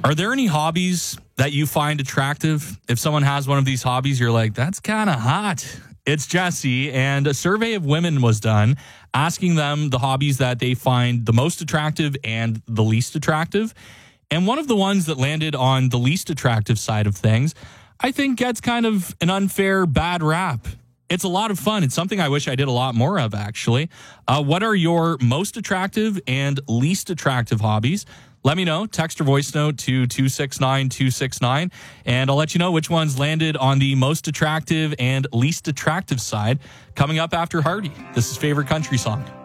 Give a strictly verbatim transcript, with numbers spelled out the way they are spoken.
Are there any hobbies that you find attractive? If someone has one of these hobbies, you're like, that's kind of hot. It's Jesse, and a survey of women was done asking them the hobbies that they find the most attractive and the least attractive. And one of the ones that landed on the least attractive side of things, I think gets kind of an unfair bad rap. It's a lot of fun. It's something I wish I did a lot more of, actually. Uh, what are your most attractive and least attractive hobbies? Let me know. Text or voice note to two six nine two six nine, and I'll let you know which ones landed on the most attractive and least attractive side coming up after Hardy. This is Favorite Country Song.